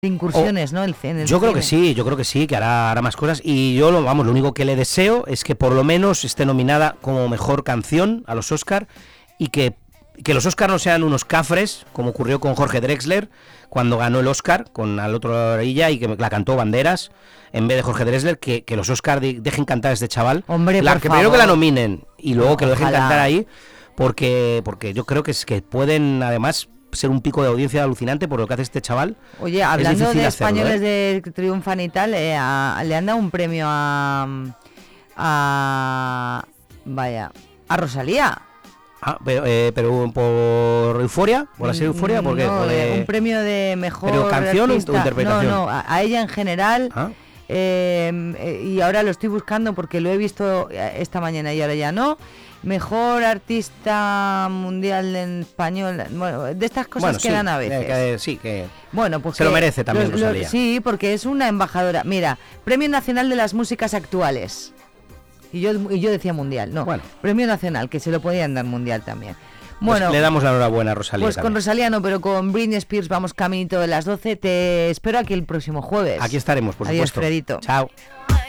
incursiones, ¿no? Yo creo que sí, que hará más cosas. Y yo, lo único que le deseo es que por lo menos esté nominada como mejor canción a los Oscar y que los Oscar no sean unos cafres, como ocurrió con Jorge Drexler cuando ganó el Oscar con Al otro lado de la orilla y que la cantó Banderas en vez de Jorge Drexler, que los Oscar dejen cantar a este chaval. Hombre, por favor. Primero que la nominen y luego que lo dejen cantar ahí, porque yo creo que pueden además ser un pico de audiencia alucinante por lo que hace este chaval. Oye, hablando de españoles de que triunfan y tal, le han dado un premio a Rosalía. Pero por Euforia, por la serie Euforia, porque un premio de mejor. ¿Pero canción artista, o interpretación? No, a ella en general. Y ahora lo estoy buscando porque lo he visto esta mañana y ahora ya no. Mejor artista mundial en español. Bueno, de estas cosas que dan a veces. Bueno, pues se lo merece también Rosalía. Sí, porque es una embajadora. Mira, Premio Nacional de las Músicas Actuales. Y yo decía mundial, no. Bueno. Premio Nacional, que se lo podían dar mundial también. Bueno, pues le damos la enhorabuena a Rosalía. Pues también. Con Rosalía no, pero con Britney Spears vamos caminito de las 12. Te espero aquí el próximo jueves. Aquí estaremos, por supuesto. Adiós, Fredito. Chao.